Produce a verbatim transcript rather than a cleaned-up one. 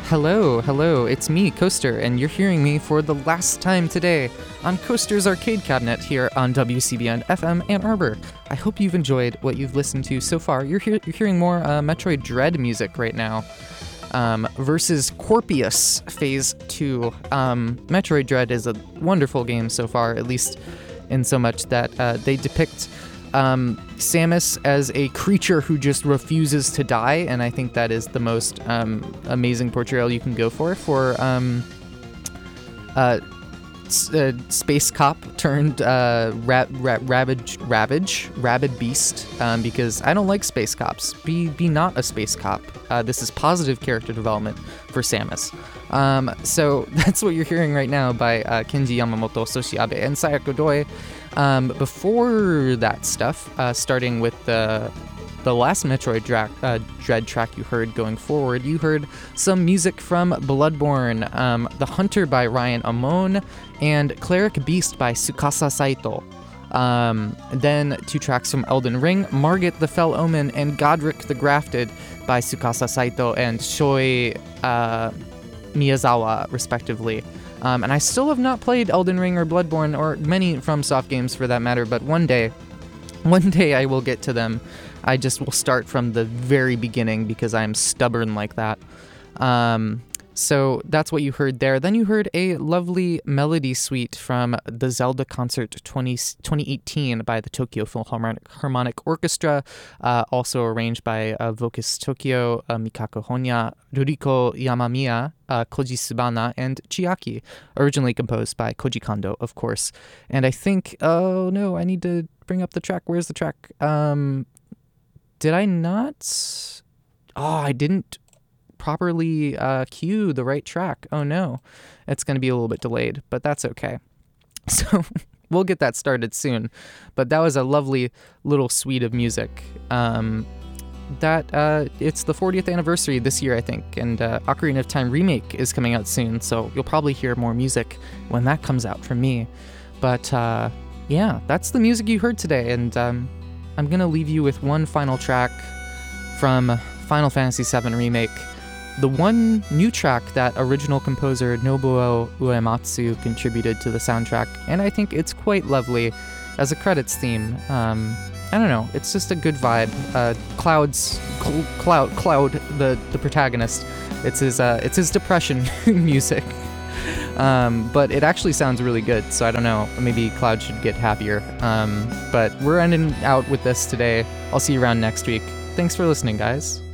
Hello, hello, it's me, Coaster, and you're hearing me for the last time today on Coaster's Arcade Cabinet here on W C B N F M Ann Arbor. I hope you've enjoyed what you've listened to so far. You're, hear- you're hearing more uh, Metroid Dread music right now. Um, versus Corpius Phase two. Um, Metroid Dread is a wonderful game so far, at least in so much that uh, they depict um, Samus as a creature who just refuses to die, and I think that is the most um, amazing portrayal you can go for for um, uh, s- uh, Space Cop turned uh, ra- ra- Ravage, Ravage, Rabid Beast, um, because I don't like Space Cops. Be be not a Space Cop. Uh, this is positive character development for Samus. Um, so that's what you're hearing right now by uh, Kenji Yamamoto, Soshi Abe, and Sayako Doi. Um, before that stuff, uh, starting with the the last Metroid dra- uh, Dread track you heard going forward, you heard some music from Bloodborne, um, The Hunter by Ryan Amon, and Cleric Beast by Tsukasa Saito. Um, then two tracks from Elden Ring, Margit the Fell Omen and Godric the Grafted by Tsukasa Saito and Shoi uh, Miyazawa, respectively. Um, and I still have not played Elden Ring or Bloodborne, or many FromSoft games for that matter, but one day, one day I will get to them. I just will start from the very beginning because I'm stubborn like that. Um, so that's what you heard there. Then you heard a lovely melody suite from the Zelda Concert twenty, twenty eighteen by the Tokyo Philharmonic Harmonic Orchestra, uh, also arranged by uh, Vocus Tokyo, uh, Mikako Honya, Ruriko Yamamiya, uh, Koji Subana, and Chiaki, originally composed by Koji Kondo, of course. And I think, oh no, I need to bring up the track. Where's the track? Um, did I not? Oh, I didn't properly uh, cue the right track. Oh no, it's going to be a little bit delayed, but that's okay. So we'll get that started soon. But that was a lovely little suite of music. Um, that uh, it's the fortieth anniversary this year, I think, and uh, Ocarina of Time Remake is coming out soon, so you'll probably hear more music when that comes out from me. But uh, yeah, that's the music you heard today, and um, I'm going to leave you with one final track from Final Fantasy seven Remake. The one new track that original composer Nobuo Uematsu contributed to the soundtrack, and I think it's quite lovely as a credits theme. Um, I don't know, it's just a good vibe. Uh, Cloud's Cl- Cloud, Cloud, the the protagonist. It's his uh, it's his depression music, um, but it actually sounds really good. So I don't know, maybe Cloud should get happier. Um, but we're ending out with this today. I'll see you around next week. Thanks for listening, guys.